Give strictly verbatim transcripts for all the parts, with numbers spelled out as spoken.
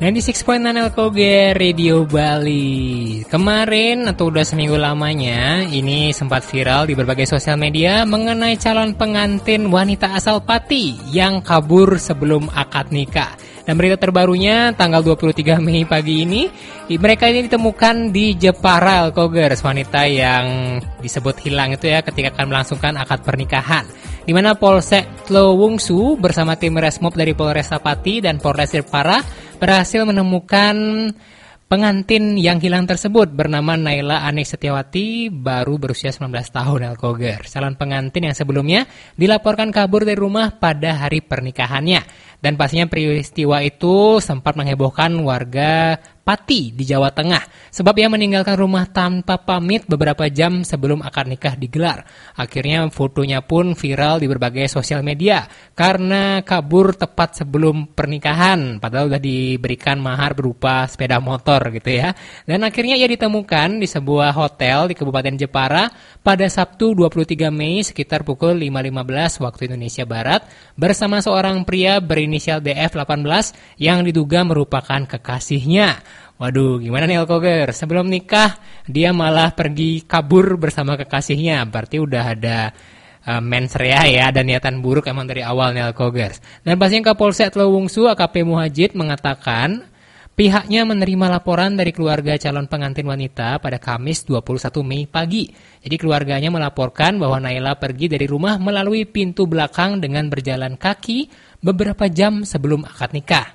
sembilan puluh enam titik sembilan L K O G Radio Bali. Kemarin atau udah seminggu lamanya ini sempat viral di berbagai sosial media mengenai calon pengantin wanita asal Pati yang kabur sebelum akad nikah. Dan berita terbarunya tanggal dua puluh tiga Mei pagi ini, mereka ini ditemukan di Jepara L K O Gers, wanita yang disebut hilang itu ya ketika akan melangsungkan akad pernikahan. Di mana Polsek Tlowungsu bersama tim Resmob dari Polresta Pati dan Polres Jepara berhasil menemukan pengantin yang hilang tersebut bernama Naila Anik Setiawati, baru berusia sembilan belas tahun L K O Gers. Calon pengantin yang sebelumnya dilaporkan kabur dari rumah pada hari pernikahannya. Dan pastinya peristiwa itu sempat menghebohkan warga Pati di Jawa Tengah sebab ia meninggalkan rumah tanpa pamit beberapa jam sebelum akad nikah digelar. Akhirnya fotonya pun viral di berbagai sosial media karena kabur tepat sebelum pernikahan, padahal sudah diberikan mahar berupa sepeda motor gitu ya. Dan akhirnya ia ditemukan di sebuah hotel di Kabupaten Jepara pada Sabtu dua puluh tiga Mei sekitar pukul lima lima belas waktu Indonesia Barat bersama seorang pria berinisial D F delapan belas yang diduga merupakan kekasihnya. Waduh, gimana nih L K O Gers? Sebelum nikah, dia malah pergi kabur bersama kekasihnya. Berarti udah ada uh, mens rea ya, ada niatan buruk emang dari awal nih L K O Gers. Dan pastinya Kapolsek Tlowungsu A K P Muhajid mengatakan pihaknya menerima laporan dari keluarga calon pengantin wanita pada Kamis dua puluh satu Mei pagi. Jadi keluarganya melaporkan bahwa Naila pergi dari rumah melalui pintu belakang dengan berjalan kaki beberapa jam sebelum akad nikah.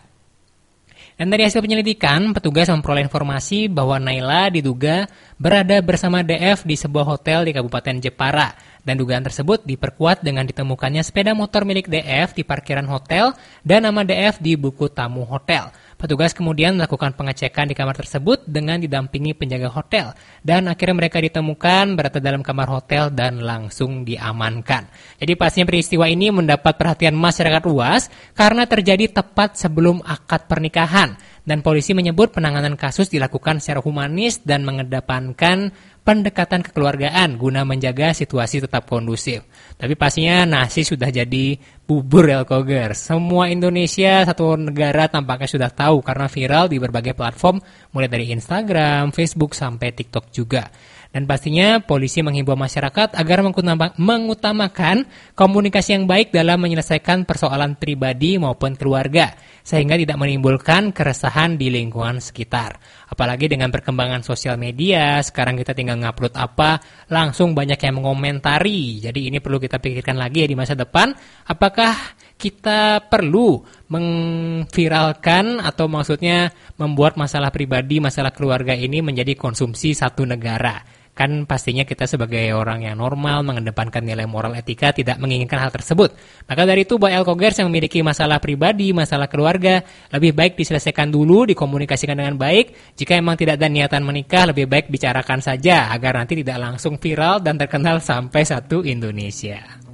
Dan dari hasil penyelidikan, petugas memperoleh informasi bahwa Naila diduga berada bersama D F di sebuah hotel di Kabupaten Jepara. Dan dugaan tersebut diperkuat dengan ditemukannya sepeda motor milik D F di parkiran hotel dan nama D F di buku tamu hotel. Petugas kemudian melakukan pengecekan di kamar tersebut dengan didampingi penjaga hotel. Dan akhirnya mereka ditemukan berada dalam kamar hotel dan langsung diamankan. Jadi pastinya peristiwa ini mendapat perhatian masyarakat luas karena terjadi tepat sebelum akad pernikahan. Dan polisi menyebut penanganan kasus dilakukan secara humanis dan mengedepankan pendekatan kekeluargaan guna menjaga situasi tetap kondusif. Tapi pastinya nasi sudah jadi bubur L K O Gers. Semua Indonesia, satu negara tampaknya sudah tahu karena viral di berbagai platform mulai dari Instagram, Facebook sampai TikTok juga. Dan pastinya polisi menghimbau masyarakat agar mengutamakan komunikasi yang baik dalam menyelesaikan persoalan pribadi maupun keluarga, sehingga tidak menimbulkan keresahan di lingkungan sekitar. Apalagi dengan perkembangan sosial media, sekarang kita tinggal ngupload apa, langsung banyak yang mengomentari. Jadi ini perlu kita pikirkan lagi ya di masa depan, apakah kita perlu mengviralkan atau maksudnya membuat masalah pribadi, masalah keluarga ini menjadi konsumsi satu negara. Kan pastinya kita sebagai orang yang normal mengedepankan nilai moral etika tidak menginginkan hal tersebut. Maka dari itu buat L K O Gers yang memiliki masalah pribadi, masalah keluarga, lebih baik diselesaikan dulu, dikomunikasikan dengan baik. Jika memang tidak ada niatan menikah, lebih baik bicarakan saja agar nanti tidak langsung viral dan terkenal sampai satu Indonesia.